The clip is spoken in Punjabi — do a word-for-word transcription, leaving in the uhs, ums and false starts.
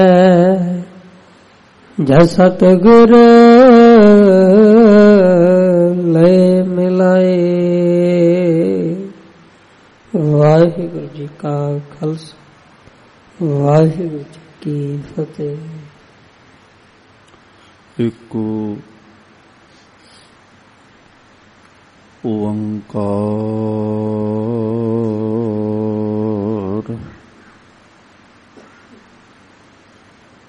ਜੈ ਸਤਿਗੁਰ ਲੈ ਮਿਲਾਏ। ਵਾਹਿਗੁਰੂ ਜੀ ਕਾ ਖਾਲਸਾ, ਵਾਹਿਗੁਰੂ ਜੀ ਕੀ ਫਤਿਹ। ਏਕੋ ਓੰਕਾਰ